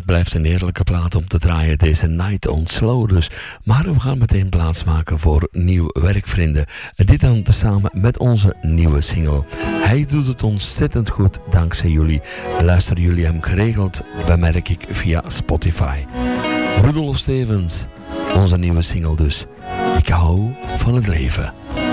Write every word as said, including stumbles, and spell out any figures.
het blijft een heerlijke plaat om te draaien, deze Night on Slow dus. Maar we gaan meteen plaatsmaken voor nieuw werkvrienden. En dit dan tezamen met onze nieuwe single. Hij doet het ontzettend goed, dankzij jullie. Luisteren jullie hem geregeld, bemerk ik via Spotify. Rudolf Stevens, onze nieuwe single dus. Ik hou van het leven.